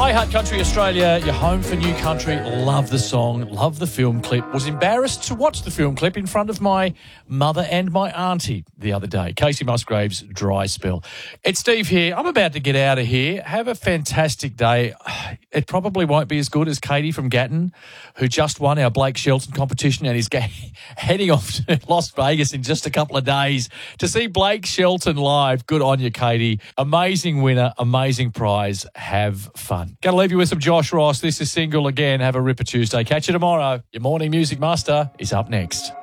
Hi, Hut Country Australia. You're home for New Country. Love the song. Love the film clip. Was embarrassed to watch the film clip in front of my mother and my auntie the other day. Casey Musgrave's Dry Spell. It's Steve here. I'm about to get out of here. Have a fantastic day. It probably won't be as good as Katie from Gatton, who just won our Blake Shelton competition and is heading off to Las Vegas in just a couple of days to see Blake Shelton live. Good on you, Katie. Amazing winner, amazing prize. Have fun. Going to leave you with some Josh Ross. This is Single again. Have a ripper Tuesday. Catch you tomorrow. Your morning music master is up next.